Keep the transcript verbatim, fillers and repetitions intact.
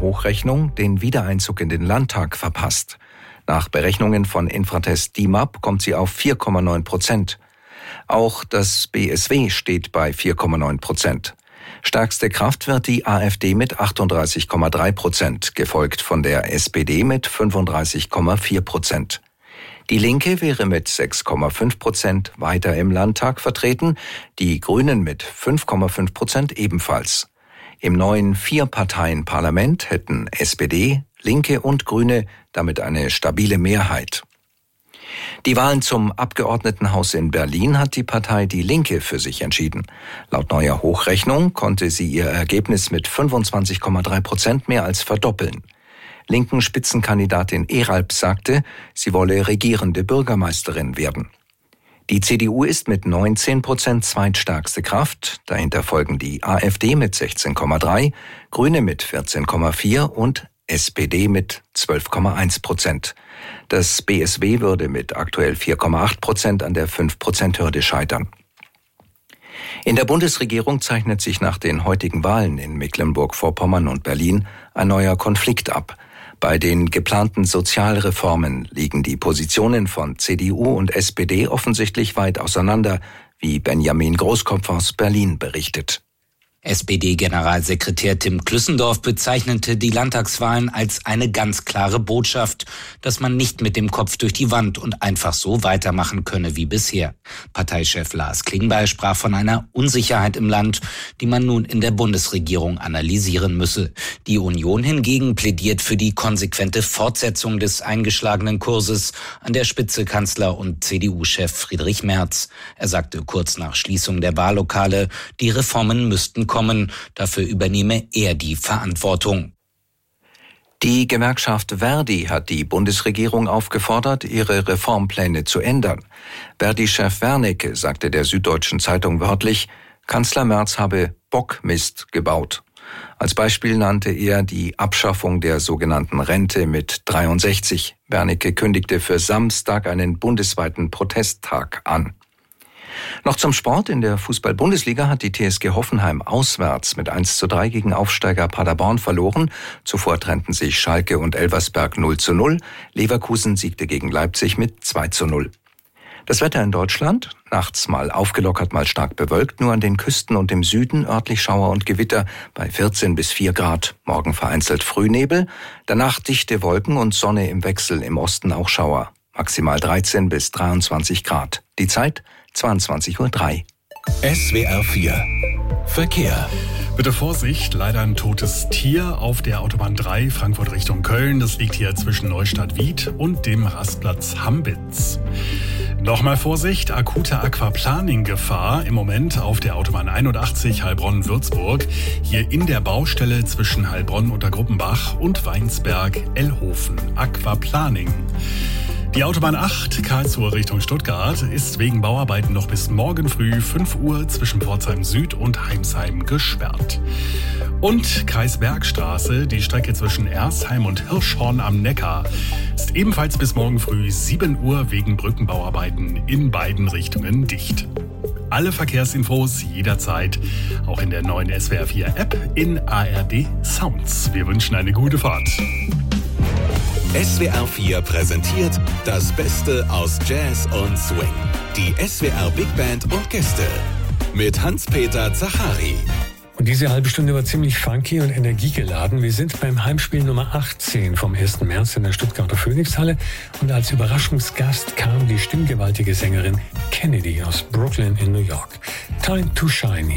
Hochrechnung den Wiedereinzug in den Landtag verpasst. Nach Berechnungen von Infratest D I M A P kommt sie auf vier Komma neun Prozent. Auch das B S W steht bei vier Komma neun Prozent. Stärkste Kraft wird die AfD mit achtunddreißig Komma drei Prozent, gefolgt von der S P D mit fünfunddreißig Komma vier Prozent. Die Linke wäre mit sechs Komma fünf Prozent weiter im Landtag vertreten, die Grünen mit fünf Komma fünf Prozent ebenfalls. Im neuen Vier-Parteien-Parlament hätten S P D, Linke und Grüne damit eine stabile Mehrheit. Die Wahlen zum Abgeordnetenhaus in Berlin hat die Partei Die Linke für sich entschieden. Laut neuer Hochrechnung konnte sie ihr Ergebnis mit fünfundzwanzig Komma drei Prozent mehr als verdoppeln. Linken Spitzenkandidatin Eralp sagte, sie wolle regierende Bürgermeisterin werden. Die C D U ist mit neunzehn Prozent zweitstärkste Kraft, dahinter folgen die AfD mit sechzehn Komma drei, Grüne mit vierzehn Komma vier und S P D mit zwölf Komma eins Prozent. Das B S W würde mit aktuell vier Komma acht Prozent an der fünf Prozent Hürde scheitern. In der Bundesregierung zeichnet sich nach den heutigen Wahlen in Mecklenburg-Vorpommern und Berlin ein neuer Konflikt ab. Bei den geplanten Sozialreformen liegen die Positionen von C D U und S P D offensichtlich weit auseinander, wie Benjamin Großkopf aus Berlin berichtet. S P D-Generalsekretär Tim Klüssendorf bezeichnete die Landtagswahlen als eine ganz klare Botschaft, dass man nicht mit dem Kopf durch die Wand und einfach so weitermachen könne wie bisher. Parteichef Lars Klingbeil sprach von einer Unsicherheit im Land, die man nun in der Bundesregierung analysieren müsse. Die Union hingegen plädiert für die konsequente Fortsetzung des eingeschlagenen Kurses, an der Spitze Kanzler und C D U-Chef Friedrich Merz. Er sagte kurz nach Schließung der Wahllokale, die Reformen müssten kommen, dafür übernehme er die Verantwortung. Die Gewerkschaft Verdi hat die Bundesregierung aufgefordert, ihre Reformpläne zu ändern. Verdi-Chef Wernicke sagte der Süddeutschen Zeitung wörtlich, Kanzler Merz habe Bockmist gebaut. Als Beispiel nannte er die Abschaffung der sogenannten Rente mit dreiundsechzig. Wernicke kündigte für Samstag einen bundesweiten Protesttag an. Noch zum Sport. In der Fußball-Bundesliga hat die T S G Hoffenheim auswärts mit eins zu drei gegen Aufsteiger Paderborn verloren. Zuvor trennten sich Schalke und Elversberg null zu null. Leverkusen siegte gegen Leipzig mit zwei zu null. Das Wetter in Deutschland, nachts mal aufgelockert, mal stark bewölkt, nur an den Küsten und im Süden örtlich Schauer und Gewitter bei vierzehn bis vier Grad. Morgen vereinzelt Frühnebel, danach dichte Wolken und Sonne im Wechsel, im Osten auch Schauer. Maximal dreizehn bis dreiundzwanzig Grad. Die Zeit zweiundzwanzig Uhr drei. S W R vier Verkehr. Bitte Vorsicht, leider ein totes Tier auf der Autobahn drei Frankfurt Richtung Köln. Das liegt hier zwischen Neustadt-Wied und dem Rastplatz Hambitz. Nochmal Vorsicht, akute Aquaplaning-Gefahr im Moment auf der Autobahn einundachtzig Heilbronn-Würzburg. Hier in der Baustelle zwischen Heilbronn unter Gruppenbach und Weinsberg-Ellhofen. Aquaplaning. Die Autobahn acht, Karlsruhe Richtung Stuttgart, ist wegen Bauarbeiten noch bis morgen früh fünf Uhr zwischen Pforzheim Süd und Heimsheim gesperrt. Und Kreisbergstraße, die Strecke zwischen Ersheim und Hirschhorn am Neckar, ist ebenfalls bis morgen früh sieben Uhr wegen Brückenbauarbeiten in beiden Richtungen dicht. Alle Verkehrsinfos jederzeit, auch in der neuen S W R vier App in A R D Sounds. Wir wünschen eine gute Fahrt. S W R vier präsentiert das Beste aus Jazz und Swing. Die S W R Big Band und Gäste mit Hans-Peter Zachari. Und diese halbe Stunde war ziemlich funky und energiegeladen. Wir sind beim Heimspiel Nummer achtzehn vom ersten März in der Stuttgarter Phoenixhalle. Und als Überraschungsgast kam die stimmgewaltige Sängerin Kennedy aus Brooklyn in New York. Time to Shine.